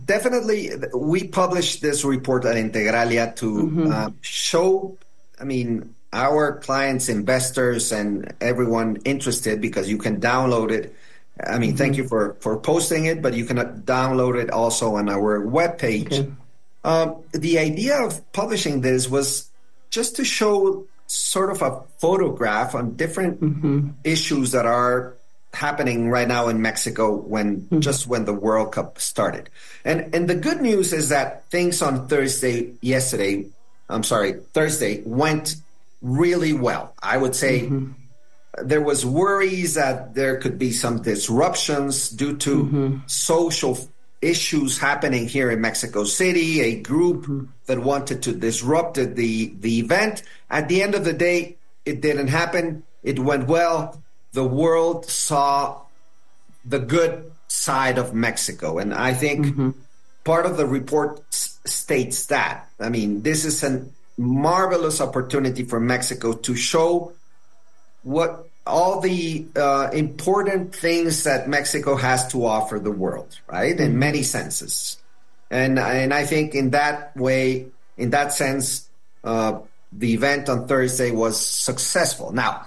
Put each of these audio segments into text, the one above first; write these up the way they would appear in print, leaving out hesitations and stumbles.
definitely, we published this report at Integralia to show, I mean, our clients, investors, and everyone interested, because you can download it. I mean, thank you for posting it, but you can download it also on our webpage. Okay. The idea of publishing this was just to show sort of a photograph on different issues that are happening right now in Mexico when the World Cup started. And the good news is that things on Thursday went really well. I would say there was worries that there could be some disruptions due to social issues happening here in Mexico City, a group that wanted to disrupt the event. At the end of the day, it didn't happen. It went well. The world saw the good side of Mexico. And I think part of the report states that. I mean, this is a marvelous opportunity for Mexico to show what all the important things that Mexico has to offer the world, right? In many senses. And I think in that way, in that sense, the event on Thursday was successful. Now,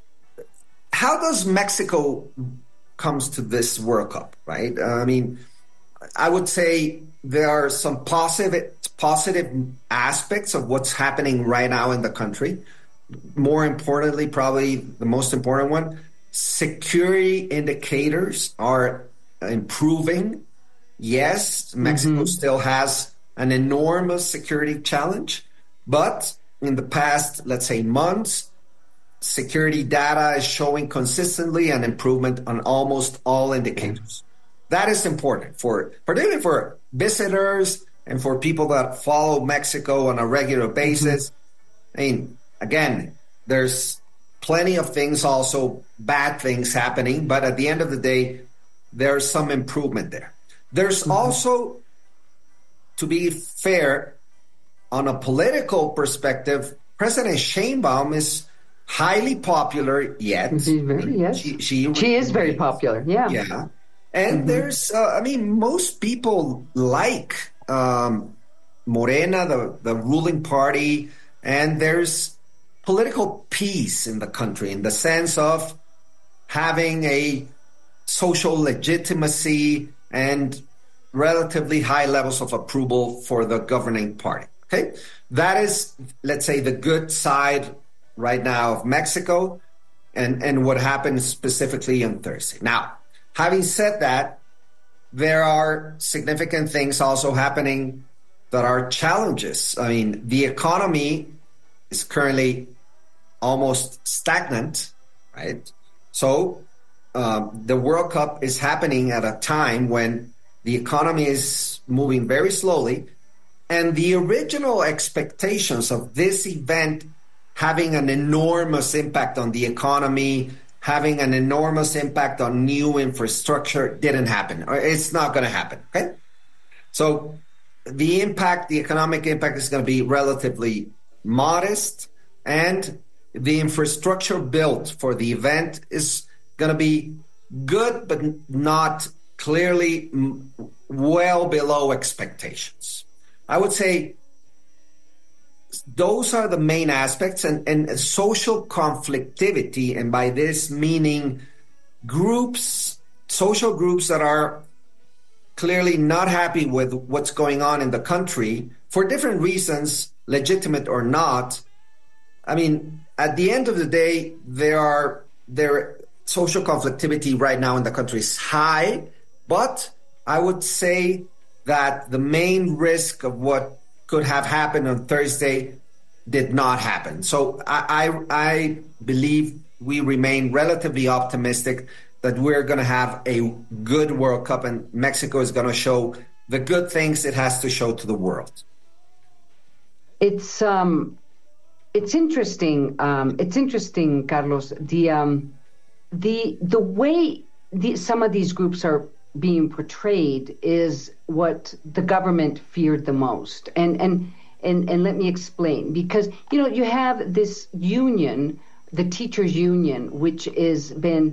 how does Mexico comes to this World Cup, right? I mean, I would say there are some positive aspects of what's happening right now in the country. More importantly, probably the most important one, security indicators are improving. Yes, Mexico still has an enormous security challenge, but in the past, let's say, months, security data is showing consistently an improvement on almost all indicators. That is important, particularly for visitors and for people that follow Mexico on a regular basis. I mean, again, there's plenty of things, also bad things happening, but at the end of the day, there's some improvement there. There's also, to be fair, on a political perspective, President Sheinbaum is highly popular yet. She is very popular, Yeah. And there's, most people like Morena, the ruling party, and there's political peace in the country in the sense of having a social legitimacy and relatively high levels of approval for the governing party. Okay, that is, let's say, the good side right now of Mexico and what happened specifically on Thursday. Now, having said that, there are significant things also happening that are challenges. I mean, the economy is currently almost stagnant, right? So the World Cup is happening at a time when the economy is moving very slowly, and the original expectations of this event having an enormous impact on the economy, having an enormous impact on new infrastructure didn't happen. It's not going to happen, okay? So the economic impact is going to be relatively modest, and the infrastructure built for the event is going to be good, but not clearly well below expectations. I would say those are the main aspects, and social conflictivity, and by this meaning social groups that are clearly not happy with what's going on in the country for different reasons, legitimate or not. I mean, at the end of the day, their social conflictivity right now in the country is high, but I would say that the main risk of what could have happened on Thursday did not happen. So I believe we remain relatively optimistic that we're going to have a good World Cup, and Mexico is going to show the good things it has to show to the world. It's interesting. It's interesting, Carlos. The way some of these groups are being portrayed is what the government feared the most. And let me explain. Because, you have this union, the teachers union, which has been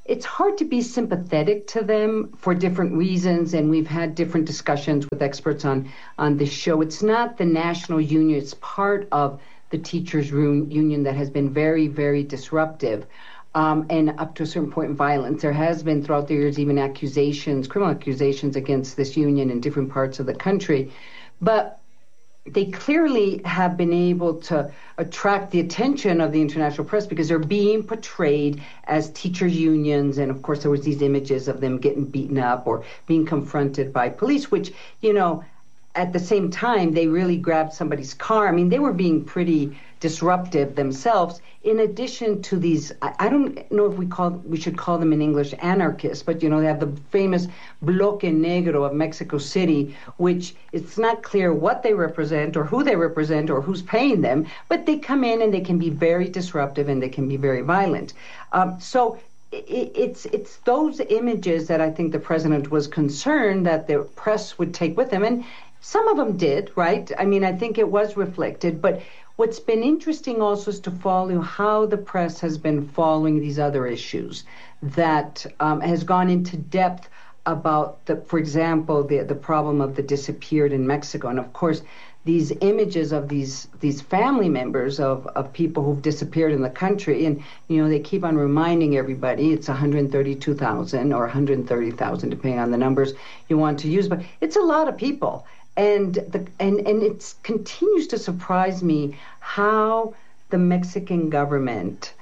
it's hard to be sympathetic to them for different reasons, and we've had different discussions with experts on this show. It's not the national union; it's part of the teachers' union that has been very, very disruptive, and up to a certain point, violence. There has been throughout the years even accusations, criminal accusations against this union in different parts of the country, but they clearly have been able to attract the attention of the international press because they're being portrayed as teacher unions. And of course, there was these images of them getting beaten up or being confronted by police, which, at the same time, they really grabbed somebody's car. I mean, they were being pretty disruptive themselves, in addition to these, I don't know if we should call them in English anarchists, but, they have the famous Bloque Negro of Mexico City, which it's not clear what they represent or who they represent or who's paying them, but they come in and they can be very disruptive and they can be very violent. So it's those images that I think the president was concerned that the press would take with them. And some of them did, right? I mean, I think it was reflected. But what's been interesting also is to follow how the press has been following these other issues that has gone into depth about, for example, the problem of the disappeared in Mexico. And of course, these images of these family members of people who've disappeared in the country. And, they keep on reminding everybody it's 132,000 or 130,000, depending on the numbers you want to use. But it's a lot of people. And it continues to surprise me how the Mexican government,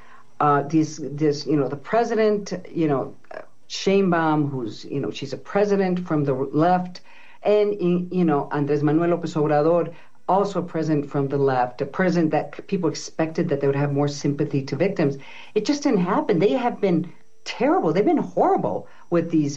the president, Sheinbaum, who's, she's a president from the left, and, Andrés Manuel López Obrador, also a president from the left, a president that people expected that they would have more sympathy to victims. It just didn't happen. They have been terrible. They've been horrible with these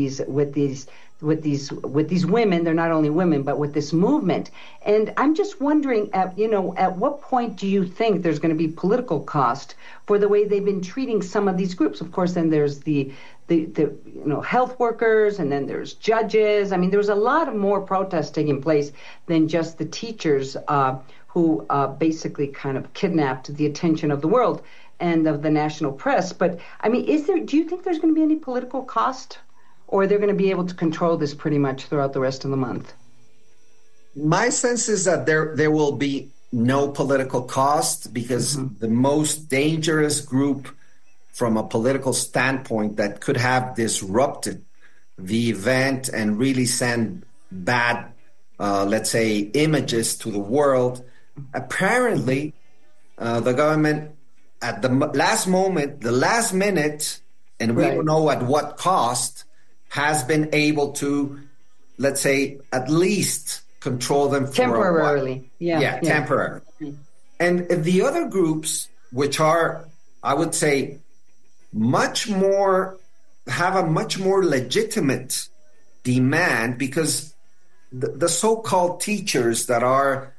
women. They're not only women, but with this movement. And I'm just wondering, at what point do you think there's going to be political cost for the way they've been treating some of these groups? Of course, then there's the health workers, and then there's judges. I mean, there's a lot of more protests taking place than just the teachers who basically kind of kidnapped the attention of the world and of the national press. But I mean, do you think there's going to be any political cost, or they're going to be able to control this pretty much throughout the rest of the month? My sense is that there will be no political cost, because the most dangerous group from a political standpoint that could have disrupted the event and really send bad, let's say, images to the world. Apparently, the government at the last minute, and we don't know at what cost, has been able to, let's say, at least control them for temporarily. Temporarily. And the other groups, which are, I would say, have a much more legitimate demand, because the so-called teachers that are,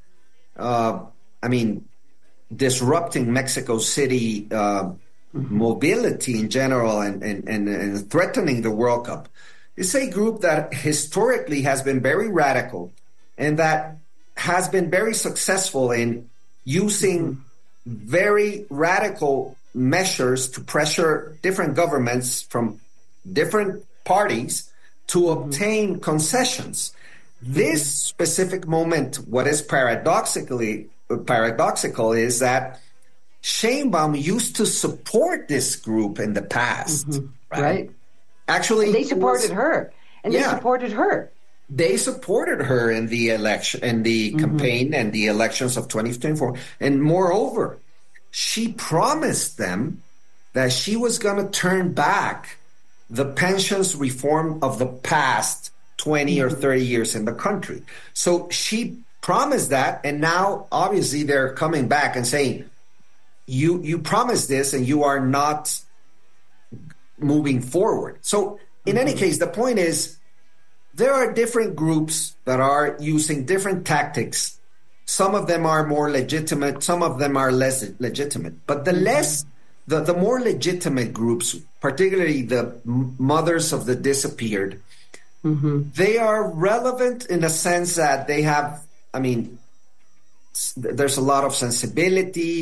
disrupting Mexico City mobility in general and threatening the World Cup, is a group that historically has been very radical and that has been very successful in using very radical measures to pressure different governments from different parties to obtain concessions. This specific moment, what is paradoxical is that Sheinbaum used to support this group in the past, right? Actually, and they supported her, and they supported her. They supported her in the election, in the campaign, and the elections of 2024. And moreover, she promised them that she was going to turn back the pensions reform of the past 20 or 30 years in the country. So she promised that, and now obviously they're coming back and saying, you promised this and you are not moving forward. So in any case, the point is, there are different groups that are using different tactics. Some of them are more legitimate, some of them are less legitimate. But the more legitimate groups, particularly the mothers of the disappeared, they are relevant in the sense that they have, there's a lot of sensibility.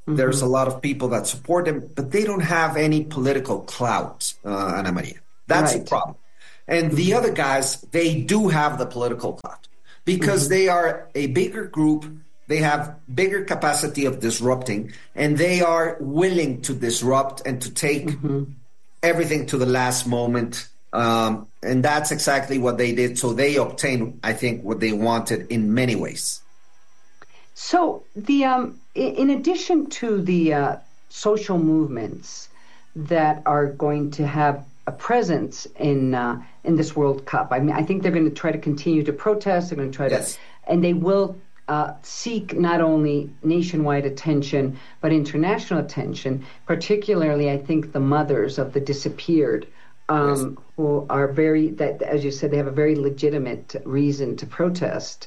There's a lot of people that support him, but they don't have any political clout, Ana Maria. That's the problem. And the other guys, they do have the political clout because they are a bigger group. They have bigger capacity of disrupting, and they are willing to disrupt and to take everything to the last moment. And that's exactly what they did. So they obtained, I think, what they wanted in many ways. So in addition to the social movements that are going to have a presence in this World Cup, I mean, I think they're going to try to continue to protest. They're going to try to, and they will seek not only nationwide attention but international attention. Particularly, I think the mothers of the disappeared, who are as you said, they have a very legitimate reason to protest.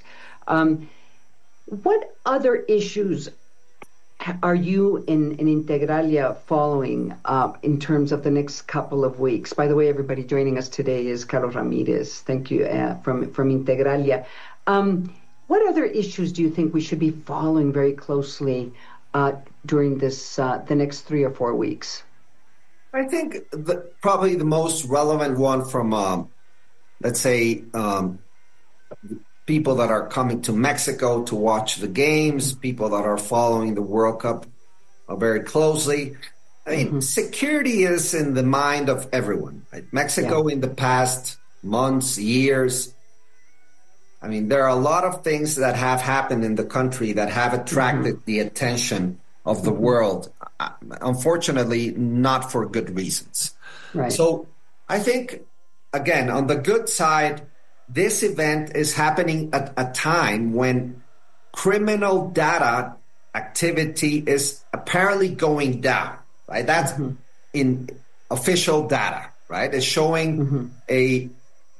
What other issues are you in Integralia following in terms of the next couple of weeks? By the way, everybody joining us today is Carlos Ramirez. Thank you from Integralia. What other issues do you think we should be following very closely during the next 3 or 4 weeks? I think probably the most relevant one from, let's say, people that are coming to Mexico to watch the games, people that are following the World Cup very closely. I mean, security is in the mind of everyone. Right? Mexico in the past months, years, I mean, there are a lot of things that have happened in the country that have attracted the attention of the world. Unfortunately, not for good reasons. Right. So I think, again, on the good side, this event is happening at a time when criminal data activity is apparently going down, right? That's in official data, right? It's showing a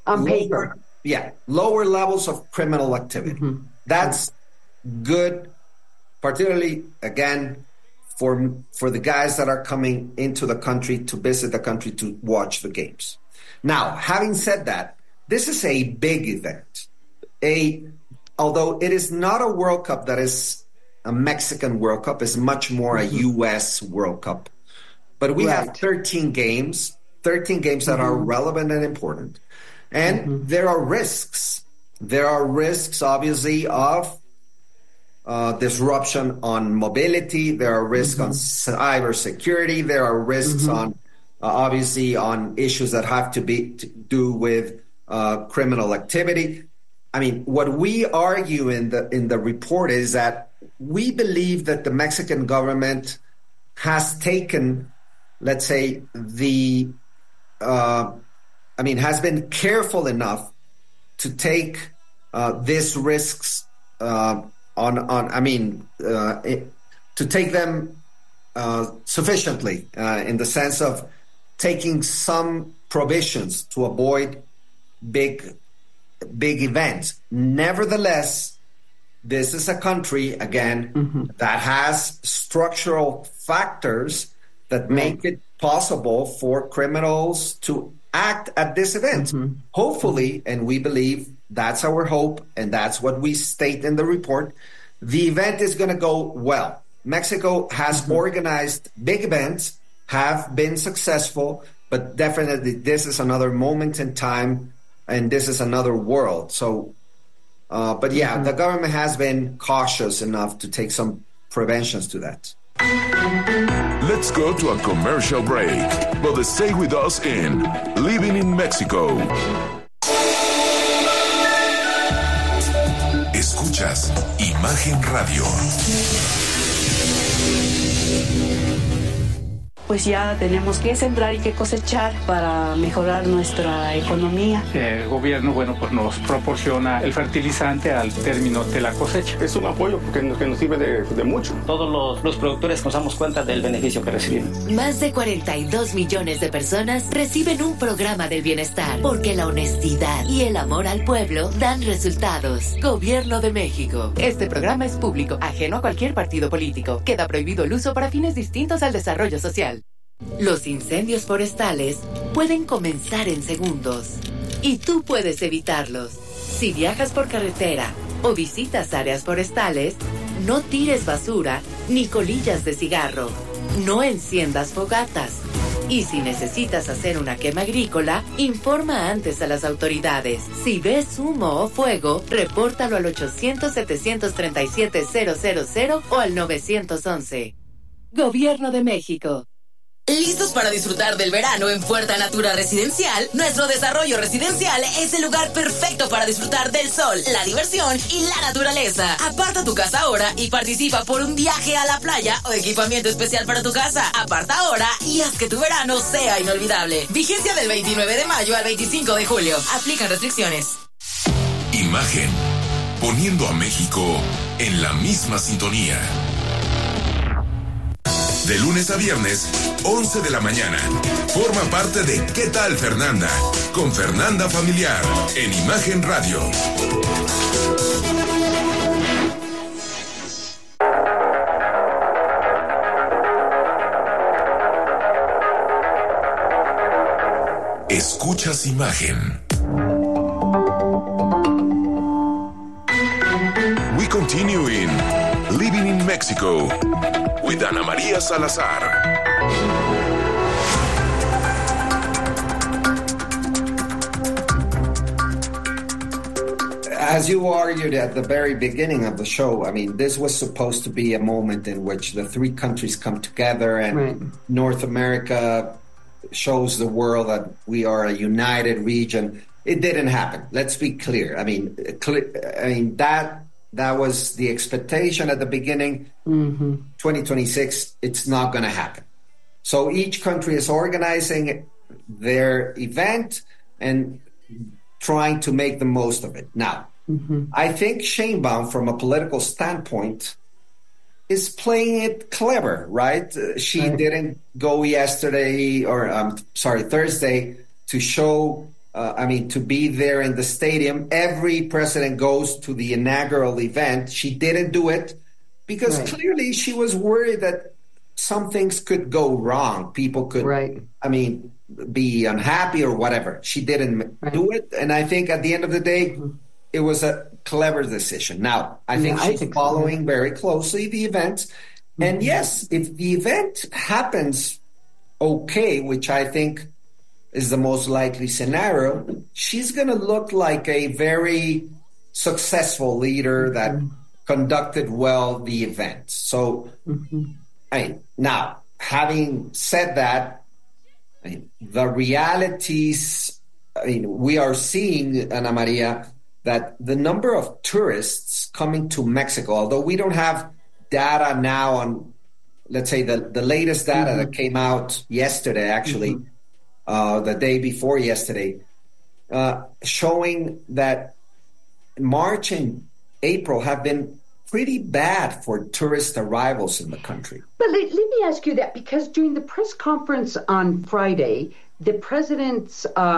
lower levels of criminal activity. That's good, particularly, again, for the guys that are coming into the country to visit the country to watch the games. Now, having said that, this is a big event. Although it is not a World Cup that is a Mexican World Cup, it's much more a U.S. World Cup. But we have 13 games that are relevant and important. And there are risks. There are risks, obviously, of disruption on mobility. There are risks on cybersecurity. There are risks on, obviously, on issues that have to do with criminal activity. I mean, what we argue in the report is that we believe that the Mexican government has taken, let's say, has been careful enough to take these risks to take them sufficiently in the sense of taking some provisions to avoid big events. Nevertheless, this is a country, again, that has structural factors that make it possible for criminals to act at this event. Hopefully, and we believe that's our hope, and that's what we state in the report, the event is going to go well. Mexico has organized big events, have been successful, but definitely this is another moment in time, and this is another world. So, the government has been cautious enough to take some preventions to that. Let's go to a commercial break, but stay with us in Living in Mexico. Escuchas Imagen Radio. Pues ya tenemos que sembrar y que cosechar para mejorar nuestra economía. El gobierno, pues nos proporciona el fertilizante al término de la cosecha. Es un apoyo porque nos sirve de mucho. Todos los productores nos damos cuenta del beneficio que recibimos. Más de 42 millones de personas reciben un programa del bienestar porque la honestidad y el amor al pueblo dan resultados. Gobierno de México. Este programa es público, ajeno a cualquier partido político. Queda prohibido el uso para fines distintos al desarrollo social. Los incendios forestales pueden comenzar en segundos y tú puedes evitarlos. Si viajas por carretera o visitas áreas forestales, no tires basura ni colillas de cigarro. No enciendas fogatas. Y si necesitas hacer una quema agrícola, informa antes a las autoridades. Si ves humo o fuego, repórtalo al 800-737-000 o al 911. Gobierno de México. ¿Listos para disfrutar del verano en Puerta Natura Residencial? Nuestro desarrollo residencial es el lugar perfecto para disfrutar del sol, la diversión y la naturaleza. Aparta tu casa ahora y participa por un viaje a la playa o equipamiento especial para tu casa. Aparta ahora y haz que tu verano sea inolvidable. Vigencia del 29 de mayo al 25 de julio. Aplican restricciones. Imagen. Poniendo a México en la misma sintonía. De lunes a viernes, 11 de la mañana. Forma parte de ¿Qué tal, Fernanda? Con Fernanda Familiar, en Imagen Radio. Escuchas Imagen. We continue in Living in Mexico with Ana María Salazar. As you argued at the very beginning of the show, I mean, this was supposed to be a moment in which the three countries come together and North America shows the world that we are a united region. It didn't happen. Let's be clear. I mean, that was the expectation at the beginning. 2026, it's not going to happen. So each country is organizing their event and trying to make the most of it. Now, I think Sheinbaum, from a political standpoint, is playing it clever, right? She didn't go yesterday Thursday to show, to be there in the stadium. Every president goes to the inaugural event. She didn't do it because clearly she was worried that some things could go wrong. People could, be unhappy or whatever. She didn't do it. And I think at the end of the day, it was a clever decision. Now, I think she's following very closely the event. And yes, if the event happens okay, which I think is the most likely scenario, she's going to look like a very successful leader that conducted well the event. So, now, having said that, the realities, we are seeing, Ana Maria, that the number of tourists coming to Mexico, although we don't have data now on, let's say, the latest data that came out yesterday, actually, the day before yesterday, showing that March and April have been pretty bad for tourist arrivals in the country. But let me ask you that, because during the press conference on Friday, the president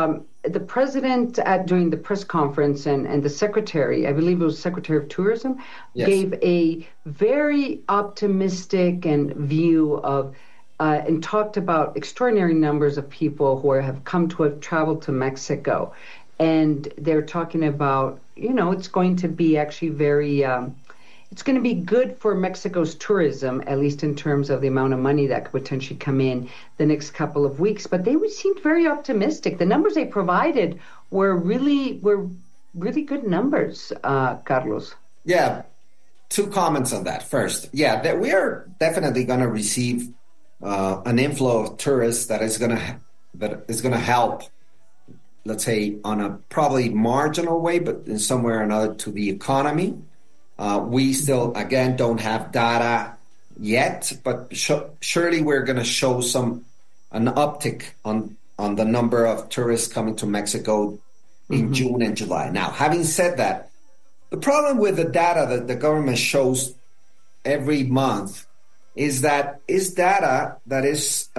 during the press conference and the secretary, I believe it was Secretary of Tourism, gave a very optimistic and view of and talked about extraordinary numbers of people who have traveled to Mexico. And they're talking about, it's going to be actually very, it's going to be good for Mexico's tourism, at least in terms of the amount of money that could potentially come in the next couple of weeks. But they seemed very optimistic. The numbers they provided were really good numbers, Carlos. Yeah, two comments on that. First, that we are definitely going to receive an inflow of tourists that is going to help, let's say, on a probably marginal way, but in somewhere or another to the economy. We still, again, don't have data yet, but surely we're going to show an uptick on the number of tourists coming to Mexico in June and July. Now, having said that, the problem with the data that the government shows every month is that data that is,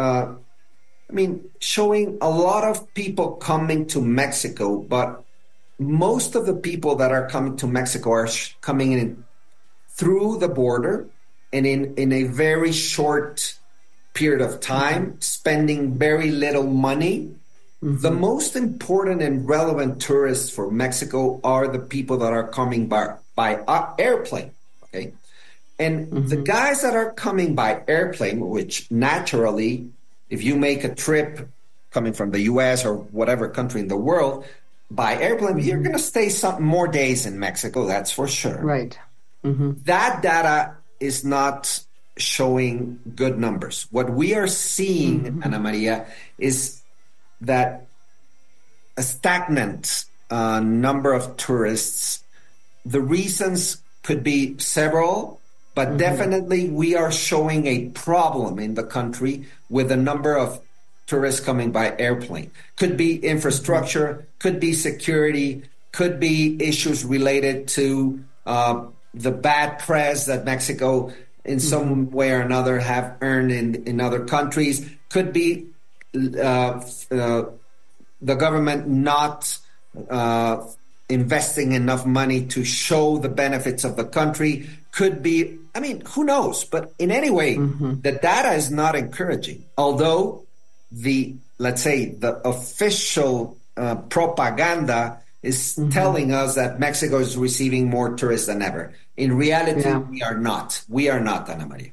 showing a lot of people coming to Mexico, but most of the people that are coming to Mexico are coming in through the border and in a very short period of time, spending very little money. The most important and relevant tourists for Mexico are the people that are coming by airplane, okay? And the guys that are coming by airplane, which naturally, if you make a trip coming from the U.S. or whatever country in the world, by airplane, you're going to stay some more days in Mexico, that's for sure. Right. That data is not showing good numbers. What we are seeing, Ana Maria, is that a stagnant number of tourists. The reasons could be several, but definitely we are showing a problem in the country with the number of tourists coming by airplane. Could be infrastructure, could be security, could be issues related to the bad press that Mexico in some way or another have earned in other countries. Could be the government not investing enough money to show the benefits of the country. Could be, I mean, who knows? But in any way, the data is not encouraging. Although let's say the official propaganda is telling us that Mexico is receiving more tourists than ever. In reality, we are not. We are not, Ana Maria.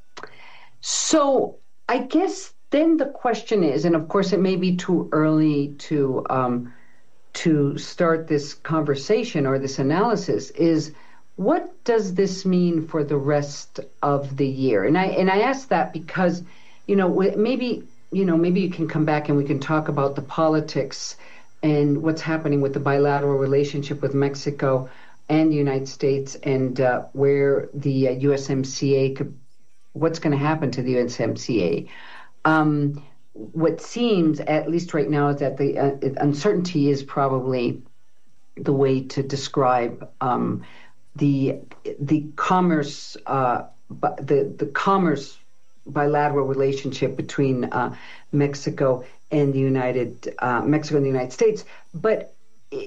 So I guess then the question is, and of course it may be too early to start this conversation or this analysis, is what does this mean for the rest of the year? And I ask that because, maybe you can come back and we can talk about the politics and what's happening with the bilateral relationship with Mexico and the United States, and where the USMCA what's going to happen to the USMCA. What seems, at least right now, is that the uncertainty is probably the way to describe the commerce the commerce bilateral relationship between Mexico and the United States. But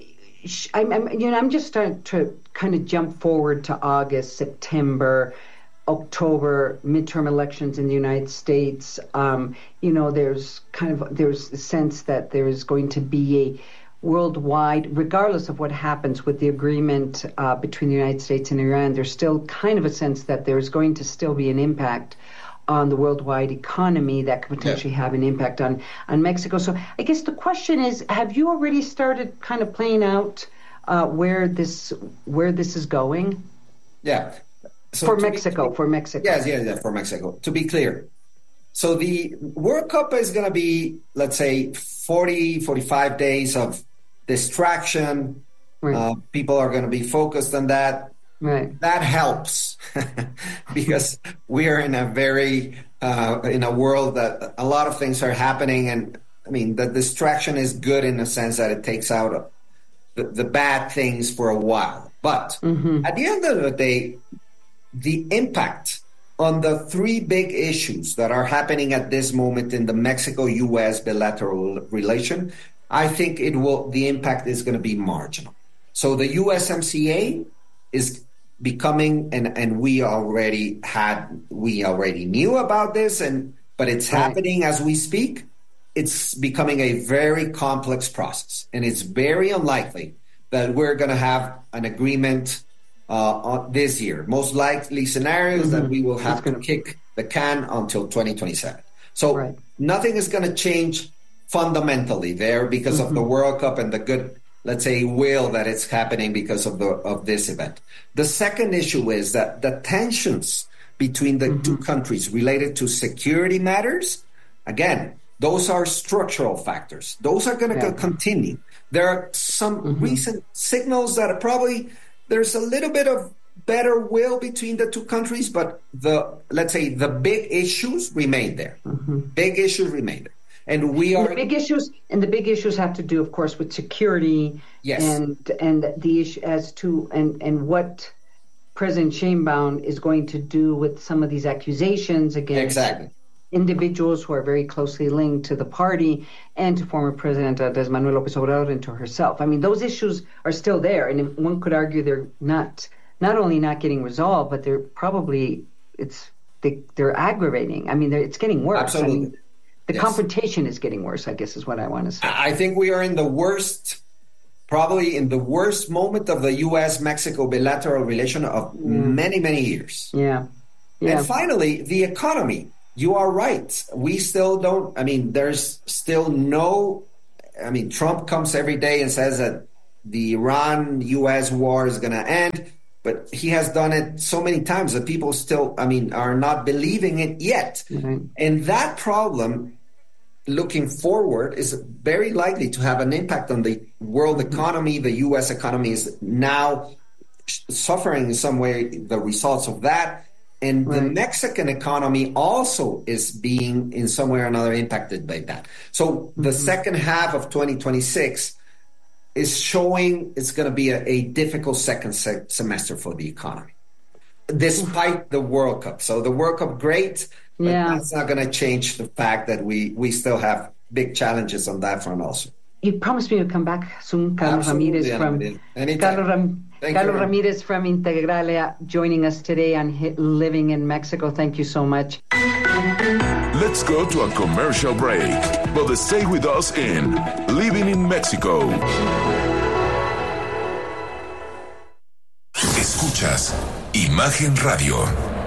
I'm just starting to kind of jump forward to August, September, October, midterm elections in the United States. There's a sense that there is going to be a worldwide, regardless of what happens with the agreement between the United States and Iran, there's still kind of a sense that there's going to still be an impact on the worldwide economy that could potentially have an impact on Mexico. So I guess the question is, have you already started kind of playing out where this is going? Yeah. So for Mexico. Yes, for Mexico. To be clear. So the World Cup is going to be, let's say, 40, 45 days of distraction. Right. People are going to be focused on that. Right. That helps because we are in a very, in a world that a lot of things are happening. And I mean, the distraction is good in the sense that it takes out the bad things for a while. But at the end of the day, the impact on the three big issues that are happening at this moment in the Mexico-U.S. bilateral relation, I think the impact is going to be marginal. So the USMCA is becoming, and we already knew about this, but it's happening as we speak. It's becoming a very complex process, and it's very unlikely that we're going to have an agreement this year. Most likely scenarios that we will have to kick the can until 2027. So nothing is going to change fundamentally there because of the World Cup and the good, let's say, will that it's happening because of this event. The second issue is that the tensions between the two countries related to security matters, again, those are structural factors. Those are going to continue. There are some recent signals that are probably there's a little bit of better will between the two countries, but let's say the big issues remain there. Big issues remain there. And the big issues have to do, of course, with security and the issue as to and what President Sheinbaum is going to do with some of these accusations against individuals who are very closely linked to the party and to former President Andrés Manuel López Obrador and to herself. I mean, those issues are still there, and one could argue they're not only not getting resolved, but they're probably they're aggravating. I mean, it's getting worse. Absolutely. I mean, the confrontation is getting worse, I guess is what I want to say. I think we are in the worst probably in the worst moment of the U.S.-Mexico bilateral relation of many, many years. Yeah. And finally, the economy. You are right. We still don't, there's still no, Trump comes every day and says that the Iran-U.S. war is going to end, but he has done it so many times that people still, are not believing it yet. Mm-hmm. And that problem, looking forward, is very likely to have an impact on the world economy. The U.S. economy is now suffering in some way the results of that. And the Mexican economy also is being in some way or another impacted by that. So the second half of 2026 is showing it's going to be a difficult second semester for the economy, despite the World Cup. So the World Cup, great, but that's not going to change the fact that we still have big challenges on that front also. You promised me to come back soon, Carlos Ramirez Carlos Ramirez from Integralia joining us today on Living in Mexico. Thank you so much. Let's go to a commercial break, but stay with us in Living in Mexico. Escuchas Imagen Radio.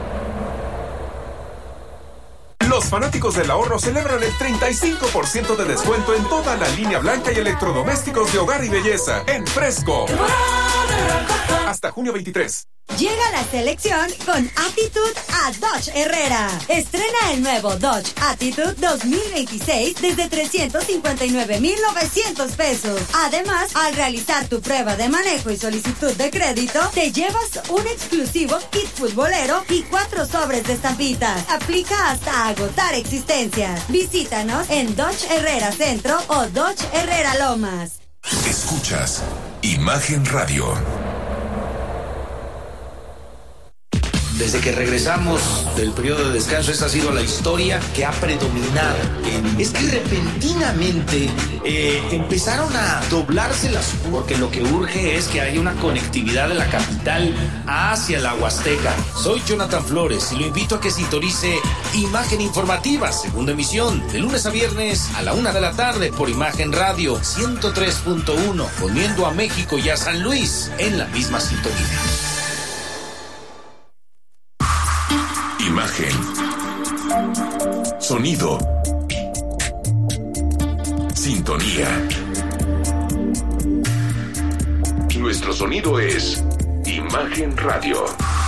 Los fanáticos del ahorro celebran el 35% de descuento en toda la línea blanca y electrodomésticos de hogar y belleza en Fresco. Hasta junio 23. Llega la selección con Attitude a Dodge Herrera. Estrena el nuevo Dodge Attitude 2026 desde $359,900 pesos. Además, al realizar tu prueba de manejo y solicitud de crédito, te llevas un exclusivo kit futbolero y 4 sobres de estampitas. Aplica hasta agotar existencias. Visítanos en Dodge Herrera Centro o Dodge Herrera Lomas. Escuchas Imagen Radio. Desde que regresamos del periodo de descanso, esta ha sido la historia que ha predominado. Es que repentinamente empezaron a doblarse las... Porque lo que urge es que haya una conectividad de la capital hacia la Huasteca. Soy Jonathan Flores y lo invito a que sintonice Imagen Informativa, segunda emisión, de lunes a viernes a la 1 de la tarde por Imagen Radio 103.1, poniendo a México y a San Luis en la misma sintonía. Imagen. Sonido. Sintonía. Nuestro sonido es Imagen Radio.